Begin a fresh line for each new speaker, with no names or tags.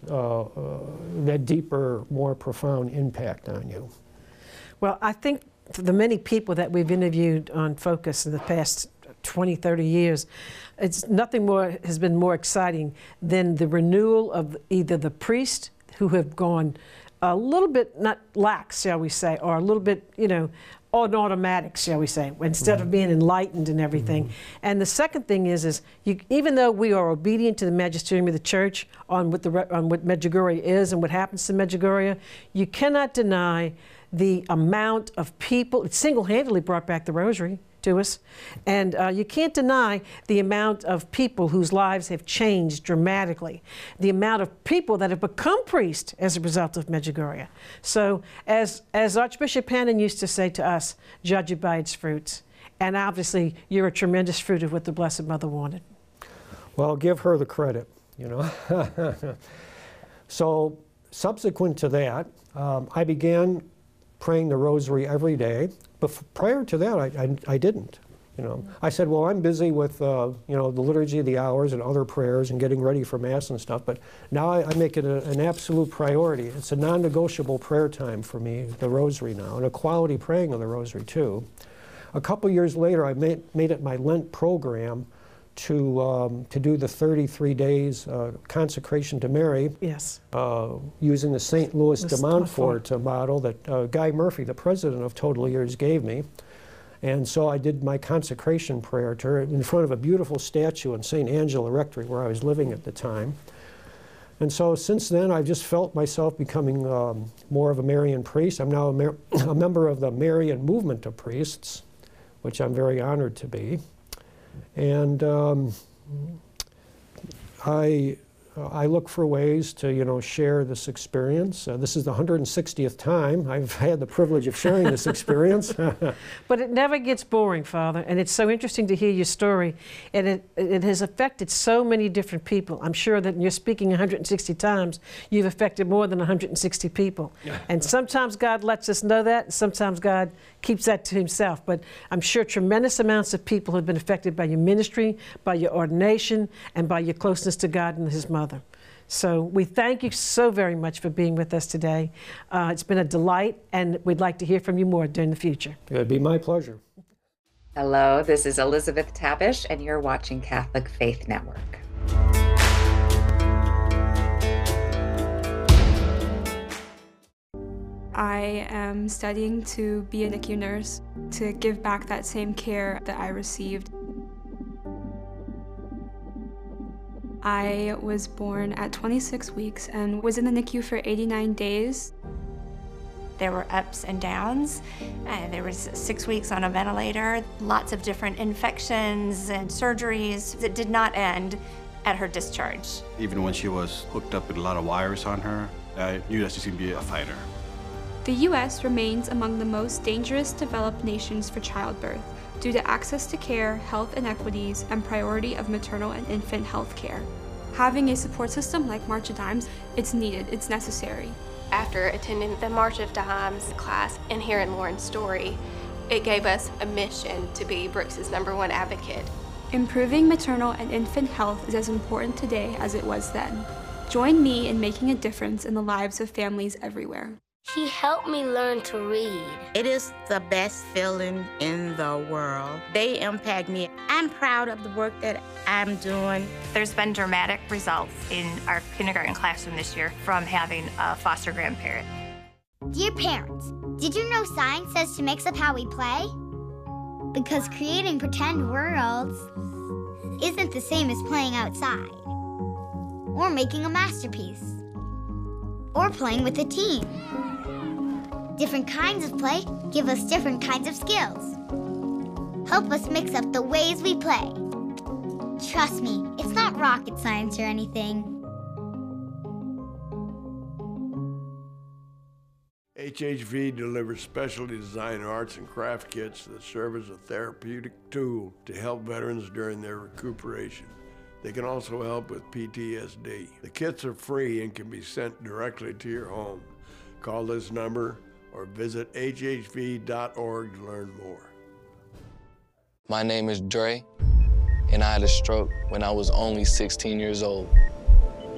that deeper, more profound impact on you?
Well, I think for the many people that we've interviewed on Focus in the past 20, 30 years, it's nothing more has been more exciting than the renewal of either the priests who have gone a little bit, not lax, shall we say, or a little bit, on automatic, shall we say, instead of being enlightened and everything. And the second thing is even though we are obedient to the magisterium of the church on what Medjugorje is and what happens to Medjugorje, you cannot deny the amount of people. It single-handedly brought back the rosary to us, and you can't deny the amount of people whose lives have changed dramatically, the amount of people that have become priests as a result of Medjugorje. So as Archbishop Hannon used to say to us, judge it by its fruits. And obviously you're a tremendous fruit of what the Blessed Mother wanted.
Well, give her the credit, So subsequent to that, I began praying the rosary every day. But prior to that, I didn't. I said, well, I'm busy with the Liturgy of the Hours and other prayers and getting ready for Mass and stuff. But now I make it an absolute priority. It's a non-negotiable prayer time for me, the rosary now, and a quality praying of the rosary too. A couple years later, I made it my Lent program to do the 33 days consecration to Mary.
Yes.
Using the St. Louis de Montfort model that Guy Murphy, the president of Total Years, gave me. And so I did my consecration prayer to her in front of a beautiful statue in St. Angela Rectory, where I was living at the time. And so since then, I've just felt myself becoming more of a Marian priest. I'm now a member of the Marian Movement of Priests, which I'm very honored to be. And I look for ways to, share this experience. This is the 160th time I've had the privilege of sharing this experience.
But it never gets boring, Father, and it's so interesting to hear your story. And it has affected so many different people. I'm sure that you're speaking 160 times, you've affected more than 160 people. And sometimes God lets us know that, and sometimes God keeps that to himself. But I'm sure tremendous amounts of people have been affected by your ministry, by your ordination, and by your closeness to God and his mother. So we thank you so very much for being with us today. It's been a delight, and we'd like to hear from you more during the future.
It'd be my pleasure.
Hello, this is Elizabeth Tabish, and you're watching Catholic Faith Network.
I am studying to be a NICU nurse, to give back that same care that I received. I was born at 26 weeks and was in the NICU for 89 days.
There were ups and downs. There was 6 weeks on a ventilator, lots of different infections and surgeries that did not end at her discharge.
Even when she was hooked up with a lot of wires on her, I knew that she was going to be a fighter.
The U.S. remains among the most dangerous developed nations for childbirth due to access to care, health inequities, and priority of maternal and infant health care. Having a support system like March of Dimes, it's needed, it's necessary.
After attending the March of Dimes class and hearing Lauren's story, it gave us a mission to be Brooks's #1 advocate.
Improving maternal and infant health is as important today as it was then. Join me in making a difference in the lives of families everywhere.
She helped me learn to read.
It is the best feeling in the world. They impact me. I'm proud of the work that I'm doing.
There's been dramatic results in our kindergarten classroom this year from having a foster grandparent.
Dear parents, did you know science says to mix up how we play? Because creating pretend worlds isn't the same as playing outside, or making a masterpiece, or playing with a team. Different kinds of play give us different kinds of skills. Help us mix up the ways we play. Trust me, it's not rocket science or anything.
HHV delivers specialty designed arts and craft kits that serve as a therapeutic tool to help veterans during their recuperation. They can also help with PTSD. The kits are free and can be sent directly to your home. Call this number or visit hhv.org to learn more.
My name is Dre, and I had a stroke when I was only 16 years old.